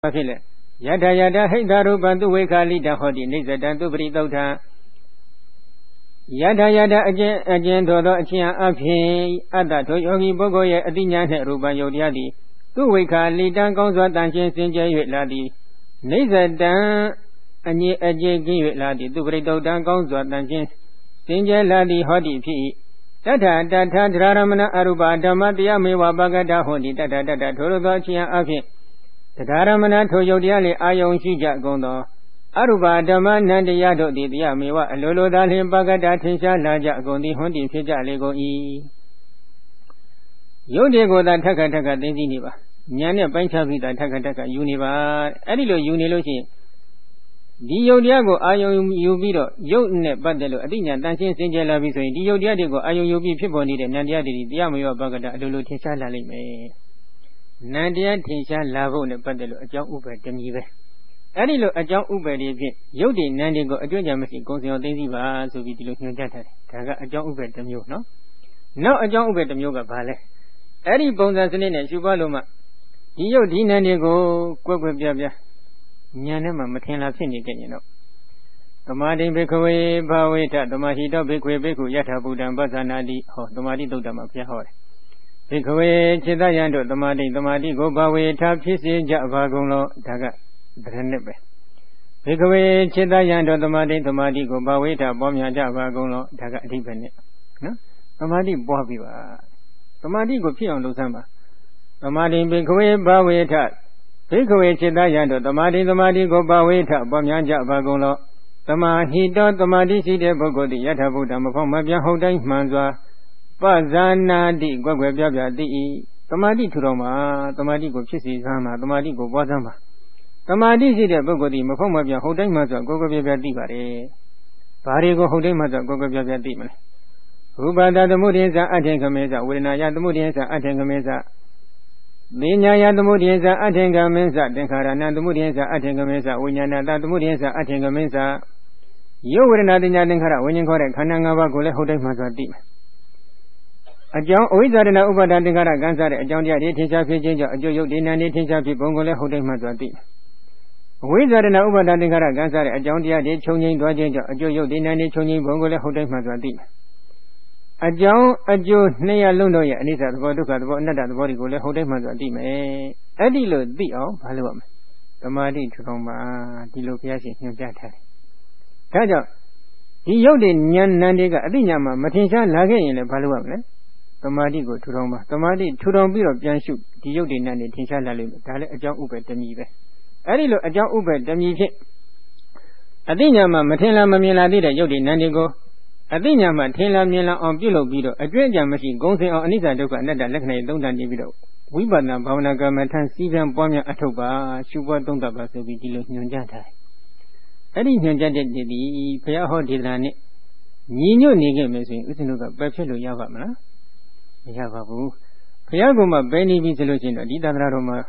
Philip, Yada Yada Heda Ruban to wake a leader Hodi, Nizza than to breathe out her. Yada Yada again to the Chia of he, Ada to Yogi Bogoya, Adina Ruban Yodiadi, to wake a leader goes on dancing Sinja Ladi. Nizza than Ani Ajay Ladi, to breathe out down goes on dancing Sinja Ladi Hodi P. Tata Ramana Aruba Damadia Mewa Bagada Hodi, Tata Toro Chia of he. Taramana to Yodiali Ayon Shija Gondo Aruba Daman Nandiyado di Diamiwa Lolo Dalim Bagada Tinsha Laja Gondi Hondi Pija Lego E. Yodego that Taka Deniva Nyana Banchavi that Taka Univa Adilo Unilosi Diodiago Ayon Yubido Yotne Badelo Adina Dancing Sinjala Viso Diodiago Ayon Yubi people need Nandia di Diamiwa Bagada Lolo Tinsha Lalime Nadia Tinsha Lavo ne Padelo, a young Uber Demive. Adilo, a young Uber, Yodi Nandigo, a Jojamasi goes on Desiva, so we look no data. Taga a young Uber Demu, no? No, a young Uber Demuga Vale. Adi Bondas in a Subaloma. Yodi Nandigo, Quabia, Yanama Matena Finic, you know. Tomadi Bekaway, Baweta, Tomahito, Beku, Yatabu, and Bazanadi, or Tomadi Dodama Piahor. Because Chidayando, the Madi, go Bawe, tap his Javagono, Taga, Drenebe. Because Chidayando, the Madi, go Bawe, tap Bomia Javagono, Taga, Dipene. No? The Madi Bobiva. The Madi go Pion Luzama. The Madi, Bigaway, Bawe, tap. Because Chidayando, the Madi, go Bawe, tap Bomia Javagono. The Mahi dot the Madi, see the Bogodi, Yatabu, Damapon, Mabia, Hodai, Manzua. Bazana di Gwabia di Tomadi Turoma, Tomadi go Chisi Sama, Tomadi go Wazama. Tomadi si the Bogodi, Mafomabia, Hodai Maza, Gogabia di Bare. Parigo Hodai Maza, Gogabia di Man. Rubada the Mudiza, Atengameza, Winaya the Mudiza, Atengameza. Minya the Mudiza, Atengameza, Denkarana the Mudiza, Atengameza, Winyana the Mudiza, Atengameza. You were not in Yadinkara, when you got a Kananga Gole Hodai Maza di. A John Wizardina Ubadangara Gansar, a John Yatisha Pijin, a Jojo Dina Tisha Pibongole Hodai Mazati. Wizardina Ubadangara Gansar, a John Yadi Chonging Dwajin, a Jojo Dina Chonging Bongole Hodai Mazati. A John, a Joe Nea Lunoya, and is at Voduka, another body Gole Hodai Mazati. Adilo Dio, Paluam. The Madi Troma, Dilopiasi, New Jata. Taja, the Yodin Yan Nandiga, Adinama, Matisha Lagay in the Paluam. Tomadi go to Roma. Tomadi to don't be of Janshu, the Yodin and the Tinsha Lalim, Tale a John Uber Demive. Adilo a John Uber Demive. Adinama Matela Mamila did a Yodin Nandigo. Adinama Tela Mila on Bilo Bido, a great machine goes on Anita Doka, another Lekne, don't and Divido. We but now Bavanaga Matan, Sivan Bomia Atoba, Shuba Dondaba, so we deal with Nunjata. Adin Jata the Payaho Dilani. Nino Nigga missing, isn't it? Buffalo Yavama. Yavabu. Payagoma Benny Visologin, Dida Roma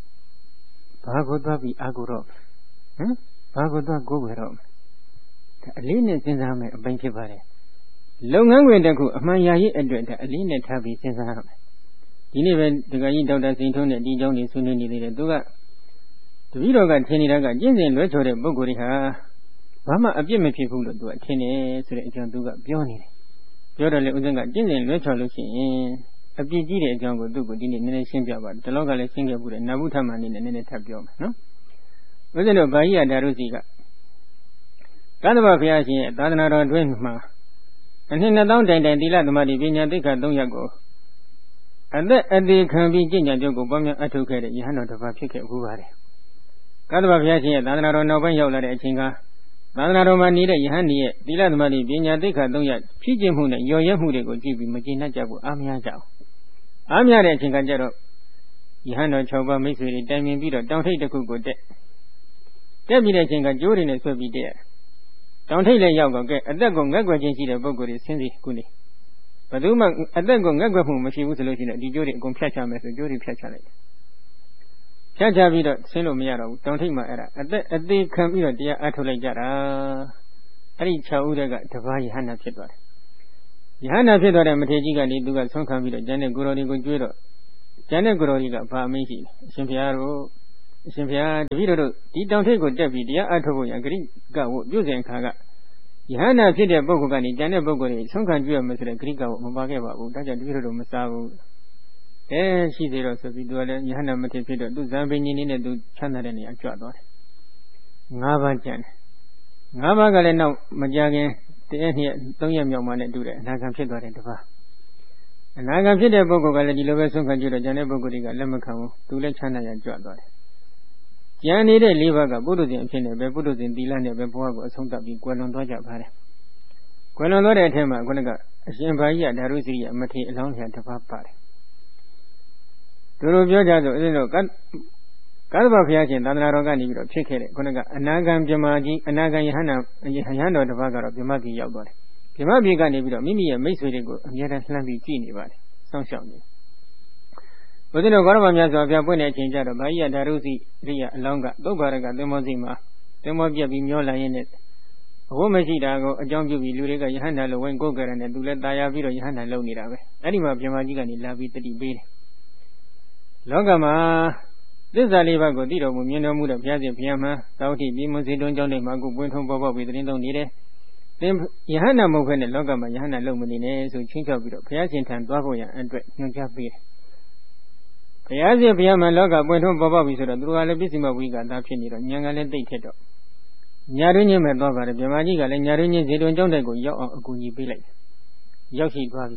Pagoda be Agorov. Pagoda Goverom. Alina Zinzame, Bankivare. Long Angwendaku, Amayayi Edward, Alina Tabi Zinzame. Even the guy down at Sinton and Dijon is soon in the Duga. The Vido got Teniraga, Jinsin, Retro, Bogoriha. Mama, a Jimmy people do a tennis, John Duga, Bioni. Yodale Uzanga Jinsin, Retro Lucy. A BG jungle do good in the nation job, the local Singapore and Nabutaman in the Netabio, no? Within a Bahia Daruziga. Tanava Piashi, Tanara Dwema. And in the downtown, the Dila Madi Vina Dika Donyago. And that at the can be Jinja Jogo Bomia Atuka, you had not of a picket who are. Tanava Piashi, Tanara Novayola Chinga. Tanara Manida Yahani, Dila Madi Vina Dika Donya, Pijim Huna, Yoyamude go Jibi Magina Jabu, Amia Jao. Amia Chinganjaro. Yahano Choba makes with a diamond beater, don't take the Kugo debt. Debbie Chinga Jordan is will be there. Don't take the Yago get a Dagon Gagwajin see the Bogo is Cindy Kuni. But Uma a Dagon Gagwahum, she was looking at the Jordan Gomplacha method, Jordan Plachalet. Chacha Vida, Selo Miaro, don't take my error. At the come here, dear Atole Jara. Ari Chauda got Tavai Hana Chedwar. Yana Pedro and Matejiga need to get some come with a Janet Guroni Gujuro. Janet Guroni got Parmisi, Simpiaro. ရှင်ဘုရားတပည့်တော်တို့ဒီတောင်ထိပ်ကိုတက်ပြီးတရားအထုတ်ဖို့ရဂရိကဝတ်ပြုစဉ်အခါကယဟန္တာဖြစ်တဲ့ပုဂ္ဂိုလ်ကနေကျန်တဲ့ပုဂ္ဂိုလ်တွေဆုံးခံကြည့်ရမယ်ဆိုတဲ့ဂရိကဝတ်မပါခဲ့ပါဘူးဒါကြောင့်တပည့်တော်တို့မစားဘူးရှိသေးတော့ဆိုပြီးသူကလည်းယဟန္တာမထေဖြစ်တော့သူဇံပင်ကြီးနဲ့သူချမ်းသာတဲ့နေရာကြွသွားတယ်၅ပါးကျန်တယ်၅ပါးကလည်းနောက်မကြခင်တရက်နှစ်၃ရက်မြောက်မှနဲ့တူတယ်အနာဂံဖြစ်သွားတယ်တပါးအနာဂံဖြစ်တဲ့ပုဂ္ဂိုလ်ကလည်းဒီလိုပဲဆုံးခံကြည့်တော့ကျန်တဲ့ပုဂ္ဂိုလ်တွေကလက်မခံဘူးသူလည်းချမ်းသာရကြွသွားတယ်ကျန်နေတဲ့၄ပါးကပုထုဇဉ်အဖြစ်နဲ့ပဲပုထုဇဉ်သီလနဲ့ပဲဘဝကိုအဆုံးသတ်ပြီးကွယ်လွန်သွားကြပါတယ်ကွယ်လွန်သွားတဲ့အထက်မှာခုနကအရှင်ဘာကြီးကဓာရုစီရိယမထေအလောင်းဆရာတစ်ပါးပါတယ်သူတို့ပြောကြဆိုအဲ့လိုကသဗ္ဗဘုရားရှင်သာသနာတော်ကနေပြီးတော့ဖြစ်ခဲ့တဲ့ခုနကအနာဂံပြမကြီးအနာဂံယဟန္တော်တစ်ပါးကတော့ပြမကြီးရောက်သွားတယ်ပြမကြီးကနေပြီးတော့မိမိရဲ့မိတ်ဆွေတွေကိုအမြဲတမ်းလှမ်းပြီးကြည့်နေပါတယ်စောင့်ရှောက်နေဘုရားတော်ဂေါရမမြတ်စွာဘုရားပွင့်တဲ့အချိန်ကျတော့ဘာကြီးကဓာရုစီရိယအလောင်းကသုဗ္ဗရကသင်္ဘောစီမှာသင်္ဘောပြက်ပြီးမျောလာရင်းနဲ့အဝတ်မရှိတာကိုအကြောင်းပြုပြီးလူတွေကယဟန္တာလိုဝင်ကိုယ်ကြရတဲ့သူလည်းတာယာပြီးတော့ယဟန္တာလုံနေတာပဲအဲ့ဒီမှာပြမကြီးကနေလာပြီးတတိပေးတယ်လောကမှာသစ္စာလေးပါးကိုသိတော်မူမြင်တော်မူတဲ့ဘုရားရှင်ဘုရားမှာသာဝတိပြည်မွန်စီတွန်းကျောင်းတွေမှာအခုပွင့်ထုံးပေါ်ပေါက်ပြီးသတင်းသုံးနေတယ်သင်ယဟန္တာမဟုတ်ဘဲနဲ့လောကမှာယဟန္တာလုံမနေနဲ့ဆိုချင်းချောက်ပြီးတော့ဘုရားရှင်ထံသွားဖို့ရန်အတွက်ညွှန်ကြားပေးတယ်ဘုရားရှင်ဘုရားမှာလောကပွင့်ထုံးပေါ်ပေါက်ပြီးဆိုတော့သူတို့ကလည်းပစ္စည်းမဝိကသာဖြစ်နေတော့ဉာဏ်ကလည်းသိထက်တော့ညာတွင်းချင်းမဲ့သွားပါတယ်ဗြဟ္မာကြီးကလည်းညာတွင်းချင်းဇေတွင်ကျောင်းတိုက်ကိုရောက်အောင်အကူအညီပေးလိုက်ရောက်ရှိသွားပြီ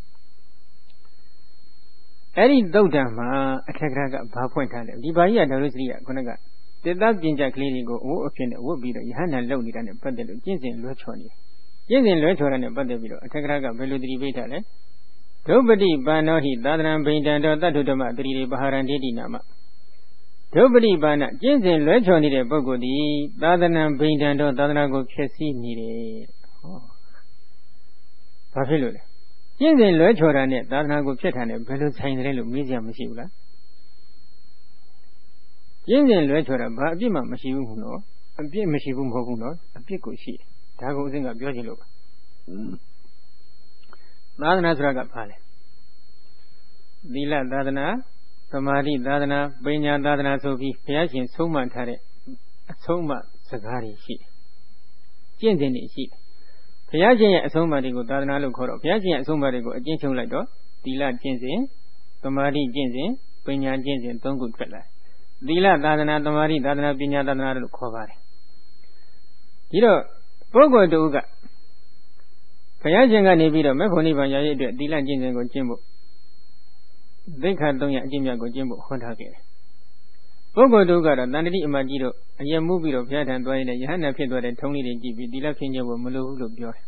အဲ့ဒီသုတ်တံမှာအထက်ကရကဘာဖွင့်ထားလဲဒီဘာကြီးကဓာရုစရိယခုနကတေတပညာကလေးတွေကိုအဝတ်အဖြစ်နဲ့ဝတ်ပြီးတော့ယဟန္တာလုံနေတာနဲ့ပတ်သက်လို့ကျင့်စဉ်လွဲချော်နေကျင့်စဉ်လွဲချော်တာနဲ့ပတ်သက်ပြီးတော့အထက်ကရကဘယ်လိုတတိပိဋ္ဌာလဲဒုပတိပန္နောဟိသာသနာဘိန္တံတော်တတ္ထုဓမ္မတတိရိပဟာရံဒိဋ္ဌိနာမဒုပတိပန္နကျင့်စဉ်လွဲချော်နေတဲ့ပုဂ္ဂိုလ်ဒီသာသနာဘိန္တံတော်သာသနာကိုဖျက်ဆီးနေတယ်ဟောဘာဖြစ်လို့လဲကျင့်စဉ်လွဲချော်တာနဲ့သာသနာကိုဖျက်တာနဲ့ဘယ်လိုဆိုင်တယ်လို့မေးစရာမရှိဘူးလားကျင့်စဉ်လွဲချော်တာဘာအပြစ်မှမရှိဘူးနော်အပြစ်မရှိဘူးမဟုတ်ဘူးနော်အပြစ်ကိုရှိတယ်ဒါကိုအစဉ်ကပြောချင်လို့ပါသာသနာဆိုတာကဘာလဲသီလသာသနာသမာဓိသာသနာပညာသာသနာဆိုပြီးဘုရားရှင်ဆုံးမထားတဲ့အဆုံးအမစကားတွေရှိတယ်ကျင့်စဉ်တွေရှိတယ်ဘုရားရှင်ရဲ့အဆုံးအမတွေကိုသာသနာလို့ခေါ်တော့ဘုရားရှင်ရဲ့အဆုံးအမတွေကိုအကျဉ်းချုပ်လိုက်တော့သီလကျင့်စဉ်သမာဓိကျင့်စဉ်ပညာကျင့်စဉ်၃ခုထွက်လာသီလသာသနာသမာဓိသာသနာပညာသာသနာလို့ခေါ်ပါတယ်ဒီတော့ပုဂ္ဂိုလ်တူကဘုရားရှင်ကနေပြီးတော့မေဖို့နိဗ္ဗာန်ရရဲ့အတွက်သီလကျင့်စဉ်ကိုကျင့်ဖို့သိက္ခာ၃ရပ်အကျင့်မြတ်ကိုကျင့်ဖို့ဟောထားခဲ့တယ်ပုဂ္ဂိုလ်တို့ကတော့တန်တတိအမကြီးတို့အယက်မှုပြီးတော့ဘုရားထံသွားရင်လည်းယဟန္တာဖြစ်သွားတဲ့ထုံးလေးတွေကြည့်ပြီးသီလခင်းကျဖို့မလိုဘူးလို့ပြောတယ်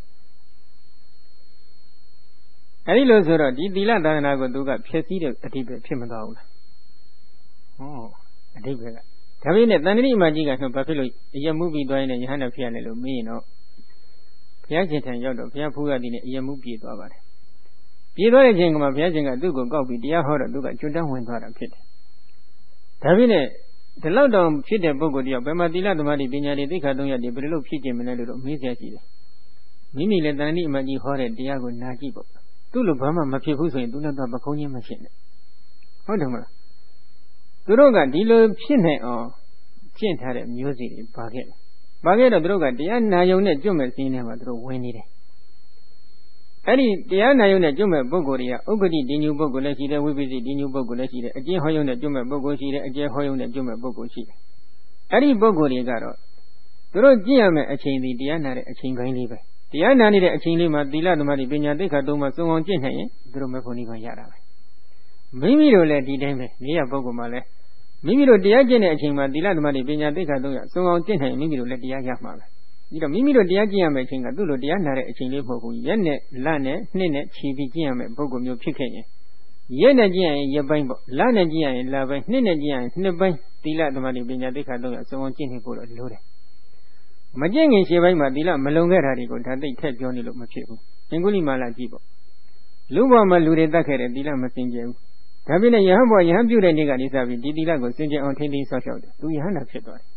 အဲဒီလိုဆိုတော့ဒီသီလသာသနာကိုသူကဖျက်ဆီးတဲ့အဓိပ္ပာယ်ဖြစ်မသွားဘူးလားဟောအဓိပ္ပာယ်ကဒါပေမဲ့တန်တတိအမကြီးကတော့ဘာဖြစ်လို့အယက်မှုပြီးသွားရင်လည်းယဟန္တာဖြစ်ရလဲလို့မေးရင်တော့ဘုရားရှင်ထံရောက်တော့ဘုရားဖူးရသည်နဲ့အယက်မှုပြေသွားပါတယ်ပြေသွားတဲ့ချိန်ကမှဘုရားရှင်ကသူ့ကိုကောက်ပြီးတရားဟောတော့သူကကျွတ်တန်းဝင်သွားတာဖြစ်တယ်ဒါပေမဲ့ဒီလောက်တောင်ဖြစ်တဲ့ပုဂ္ဂိုလ်တယောက်ဘယ်မှာသီလသမာဓိပညာတွေသိက္ခာ၃ရပ်တွေဘယ်လိုဖြစ်ခြင်းမလဲလို့မေးစရာရှိတယ်မိမိလည်းတဏှိအမကြီးဟောတဲ့တရားကိုနာကြည့်ပေါ့သူ့လိုဘာမှမဖြစ်ဘူးဆိုရင်သူလည်းတော့ပကုံးချင်းမဖြစ်နဲ့ဟုတ်တယ်မလားသူတို့ကဒီလိုဖြစ်နေအောင်ကျင့်ထားတဲ့မျိုးစီတွေပါခဲ့တယ်ပါခဲ့တော့သူတို့ကတရားနာယုံနဲ့ကျွတ်မဲ့စင်းထဲမှာသူတို့ဝင်နေတယ်အဲ့ဒီတရားနာယုံနဲ့ကျွတ်မဲ့ပုဂ္ဂိုလ်တွေကဥက္ကဋ္ဌဒီညူပုဂ္ဂိုလ်လည်းရှိတယ်ဝိပဿနာဒီညူပုဂ္ဂိုလ်လည်းရှိတယ်အကျဉ်းဟောယုံနဲ့ကျွတ်မဲ့ပုဂ္ဂိုလ်ရှိတယ်အကျယ်ဟောယုံနဲ့ကျွတ်မဲ့ပုဂ္ဂိုလ်ရှိတယ်အဲ့ဒီပုဂ္ဂိုလ်တွေကတော့သူတို့ကြည့်ရမယ့်အချိန်ဒီတရားနာတဲ့အချိန်ပိုင်းလေးပဲတရားနာနေတဲ့အချိန်လေးမှာသီလသမာဓိပညာသိက္ခာ၃ပါးစုံအောင်ကျင့်နိုင်ရင်သူတို့မေဖို့နိဗ္ဗာန်ရတာပဲမိမိတို့လည်းဒီတိုင်းပဲနေရပုဂ္ဂိုလ်မှလည်းမိမိတို့တရားကျင့်တဲ့အချိန်မှာသီလသမာဓိပညာသိက္ခာ၃ရပ်စုံအောင်ကျင့်နိုင်ရင်မိမိတို့လည်းတရားရမှာပဲဒီတော့မိမိတို့တရားကျင့်ရမယ့်အချိန်ကသူ့လိုတရားနာတဲ့အချိန်လေးမဟုတ်ဘူးရက်နဲ့လနဲ့နှစ်နဲ့ခြေပြီးကျင့်ရမယ့်ပုဂ္ဂိုလ်မျိုးဖြစ်ခဲ့ရင်ရက်နဲ့ကျင့်ရရင်ရက်ပိုင်းပေါ့လနဲ့ကျင့်ရရင်လပိုင်းနှစ်နဲ့ကျင့်ရရင်နှစ်ပိုင်းသီလသမာဓိပညာသိက္ခာ၃ရပ်စုံအောင်ကျင့်နေဖို့လိုတယ်မကျင့်ခင်ရှေ့ပိုင်းမှာသီလမလုံခဲ့တာတွေကိုဒါသိထက်ပြောနေလို့မဖြစ်ဘူးအင်္ဂုလိမာလာကြည့်ပေါ့လူ့ဘဝမှာလူတွေတတ်ခဲ့တဲ့သီလမစင်ကြယ်ဘူးဒါပြည့်နဲ့ယဟန်ဘဝယဟန်ပြုတဲ့နေ့ကနေစပြီးဒီသီလကိုစင်ကြယ်အောင်ထိန်းသိမ်းဆောက်ရှောက်တယ်သူယဟန်တာဖြစ်သွားတယ်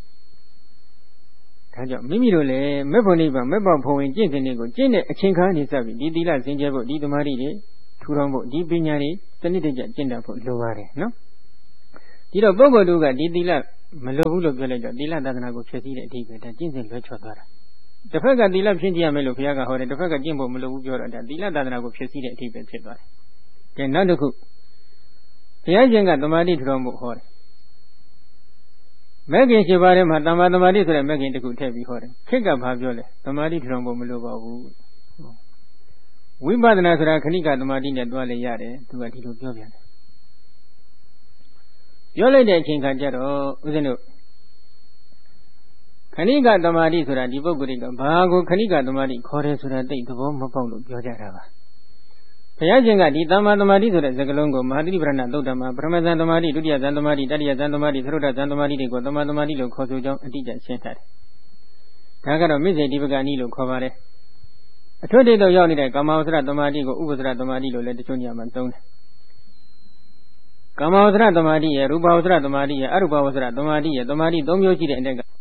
ဒါကြောင့်မိမိတို့လည်းမေဖို့နိဗ္ဗာန်မေဖို့ဖုံဝင်ကျင့်စဉ်တွေကိုကျင့်တဲ့အချိန်ခါနေစပြီးဒီသီလစင်ကြယ်ဖို့ဒီသမာဓိတွေထူထောင်ဖို့ဒီပညာတွေစနစ်တကျကျင့်တတ်ဖို့လိုပါတယ်နော်ဒီတော့ပုဂ္ဂိုလ်တို့ကဒီသီလမလိုဘူးလို့ပြောလိုက်တော့သီလသာသနာကိုဖျက်ဆီးတဲ့အဓိပ္ပာယ်ဒါကျင့်စဉ်လွဲချော်သွားတာတစ်ဖက်ကသီလဖြင့်ကြည့်ရမယ်လို့ဘုရားကဟောတယ်တစ်ဖက်ကကျင့်ဖို့မလိုဘူးပြောတော့ဒါသီလသာသနာကိုဖျက်ဆီးတဲ့အဓိပ္ပာယ်ဖြစ်သွားတယ်ကဲနောက်တစ်ခုဘုရားရှင်ကသမာဓိထူထောင်ဖို့ဟောတယ်မဲ့ခင်7ပါးထဲမှာတမ္မာသမာဓိဆိုတဲ့မဲ့ခင်တစ်ခုထည့်ပြီးဟောတယ်ခေတ်ကဘာပြောလဲသမာဓိထူထောင်ဖို့မလိုပါဘူးဝိပဿနာဆိုတာခဏိကသမာဓိနဲ့တွားလေရတယ်သူကဒီလိုပြောပြန်တယ်ပြောလိုက်တဲ့အချိန်ခါကျတော့ဦးဇင်းတို့ခဏိကသမာဓိဆိုတာဒီပုဂ္ဂိုလ်ကဘာကိုခဏိကသမာဓိခေါ်တယ်ဆိုတာသိသဘောမပေါက်လို့ပြောကြတာပါဘုရားရှင်ကဒီသမ္မာသမာဓိဆိုတဲ့စကားလုံးကိုမဟာသတိပဋ္ဌာန်သုတ်တံမှာပထမဇန်သမာဓိဒုတိယဇန်သမာဓိတတိယဇန်သမာဓိသရုတ်ဇန်သမာဓိတွေကိုသမ္မာသမာဓိလို့ခေါ်ဆိုကြောင်းအတိအကျရှင်းထားတယ်ဒါကတော့မိစ္ဆေဒီပကနီလို့ခေါ်ပါတယ်အထွတ်တိတ်တော့ရောက်နေတဲ့ကာမဝဆရသမာဓိကိုဥပ္ပစရသမာဓိလို့လည်းတချို့ညမှာသုံးတယ်ကာမဝဆရသမာဓိရဲ့ရူပဝဆရသမာဓိရဲ့အရူပဝဆရသမာဓိရဲ့သမာဓိ၃မျိုးရှိတဲ့အတက်က